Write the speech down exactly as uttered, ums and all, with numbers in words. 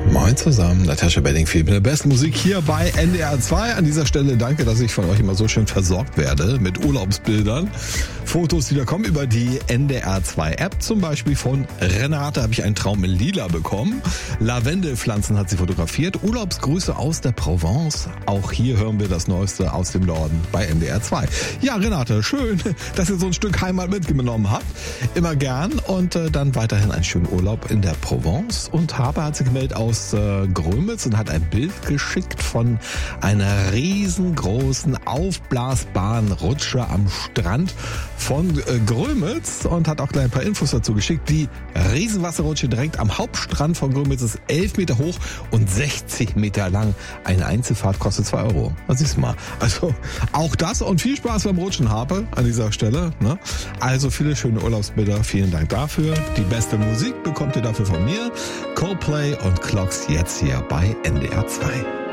Moin zusammen, Natascha Bedingfield mit der besten Musik hier bei N D R zwei. An dieser Stelle danke, dass ich von euch immer so schön versorgt werde mit Urlaubsbildern. Fotos, die da kommen über die N D R zwei App. Zum Beispiel von Renate habe ich einen Traum in Lila bekommen. Lavendelpflanzen hat sie fotografiert. Urlaubsgrüße aus der Provence. Auch hier hören wir das Neueste aus dem Norden bei N D R zwei. Ja, Renate, schön, dass ihr so ein Stück Heimat mitgenommen habt. Immer gern und äh, dann weiterhin einen schönen Urlaub in der Provence. Und Habe hat sich gemeldet aus äh, Grömitz und hat ein Bild geschickt von einer riesengroßen aufblasbaren Rutsche am Strand von äh, Grömitz und hat auch gleich ein paar Infos dazu geschickt. Die Riesenwasserrutsche direkt am Hauptstrand von Grömitz ist elf Meter hoch und sechzig Meter lang. Eine Einzelfahrt kostet zwei Euro. Das siehst du mal. Also auch das und viel Spaß beim Rutschen, Habe, an dieser Stelle. Ne? Also viele schöne Urlaubsbilder. Vielen Dank dafür. Die beste Musik bekommt ihr dafür von mir. Coldplay und Clocks jetzt hier bei N D R zwei.